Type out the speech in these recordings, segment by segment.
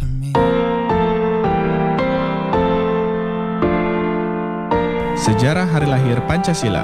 for me. Sejarah hari lahir Pancasila.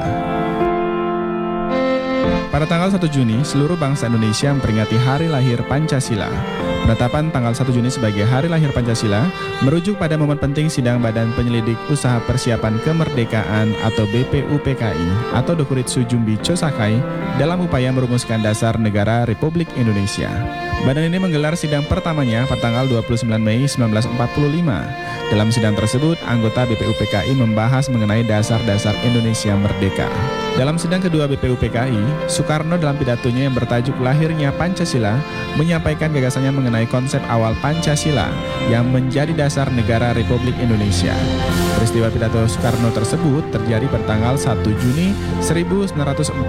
Pada tanggal 1 Juni, seluruh bangsa Indonesia memperingati hari lahir Pancasila. Penetapan tanggal 1 Juni sebagai hari lahir Pancasila merujuk pada momen penting sidang Badan Penyelidik Usaha Persiapan Kemerdekaan atau BPUPKI atau Dokuritsu Jumbi Chosakai dalam upaya merumuskan dasar negara Republik Indonesia. Badan ini menggelar sidang pertamanya pada tanggal 29 Mei 1945. Dalam sidang tersebut, anggota BPUPKI membahas mengenai dasar-dasar Indonesia Merdeka. Dalam sidang kedua BPUPKI, Soekarno dalam pidatonya yang bertajuk Lahirnya Pancasila menyampaikan gagasannya mengenai konsep awal Pancasila yang menjadi dasar negara Republik Indonesia. Peristiwa pidato Soekarno tersebut terjadi pada tanggal 1 Juni 1945.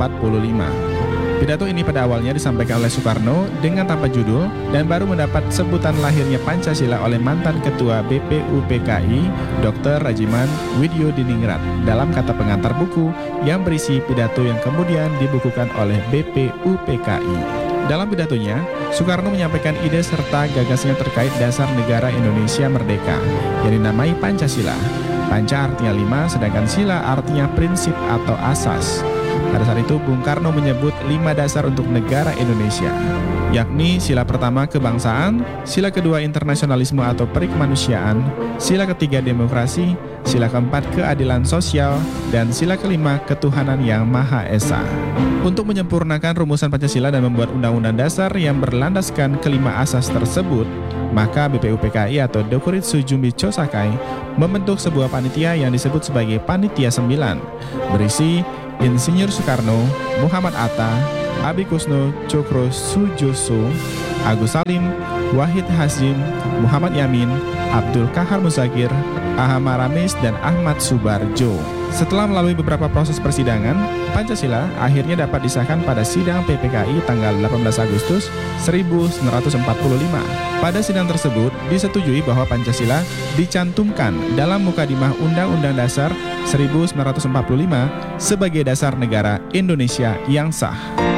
Pidato ini pada awalnya disampaikan oleh Soekarno dengan tanpa judul dan baru mendapat sebutan lahirnya Pancasila oleh mantan Ketua BPUPKI Dr. Rajiman Widyodiningrat dalam kata pengantar buku yang berisi pidato yang kemudian dibukukan oleh BPUPKI. Dalam pidatonya, Soekarno menyampaikan ide serta gagasannya terkait dasar negara Indonesia Merdeka yang dinamai Pancasila. Panca artinya 5, sedangkan sila artinya prinsip atau asas. Pada saat itu, Bung Karno menyebut 5 dasar untuk negara Indonesia, yakni sila pertama kebangsaan, sila kedua internasionalisme atau perikemanusiaan, sila ketiga demokrasi, sila keempat keadilan sosial, dan sila kelima ketuhanan yang Maha Esa. Untuk menyempurnakan rumusan Pancasila dan membuat undang-undang dasar yang berlandaskan kelima asas tersebut, maka BPUPKI atau Dokuritsu Jumbi Chosakai membentuk sebuah panitia yang disebut sebagai Panitia 9, berisi Insinyur Soekarno, Muhammad Atta, Abi Kusno Cokro Sujoso, Agus Salim, Wahid Hasyim, Muhammad Yamin, Abdul Kahar Muzakir, Ahmad Maramis, dan Ahmad Subarjo. Setelah melalui beberapa proses persidangan, Pancasila akhirnya dapat disahkan pada sidang PPKI tanggal 18 Agustus 1945. Pada sidang tersebut, disetujui bahwa Pancasila dicantumkan dalam Mukadimah Undang-Undang Dasar 1945 sebagai dasar negara Indonesia yang sah.